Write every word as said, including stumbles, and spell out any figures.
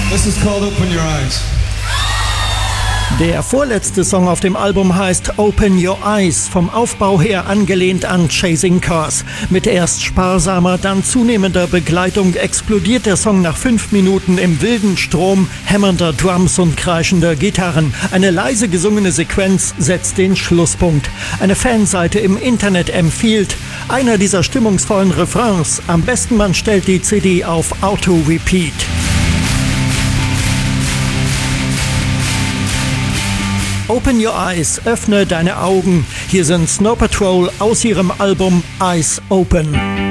This is called Open Your Eyes. Der vorletzte Song auf dem Album heißt Open Your Eyes, vom Aufbau her angelehnt an Chasing Cars. Mit erst sparsamer, dann zunehmender Begleitung explodiert der Song nach fünf Minuten im wilden Strom hämmernder Drums und kreischender Gitarren. Eine leise gesungene Sequenz setzt den Schlusspunkt. Eine Fanseite im Internet empfiehlt einer dieser stimmungsvollen Refrains. Am besten man stellt die C D auf Auto-Repeat. Open Your Eyes, öffne deine Augen. Hier sind Snow Patrol aus ihrem Album Eyes Open.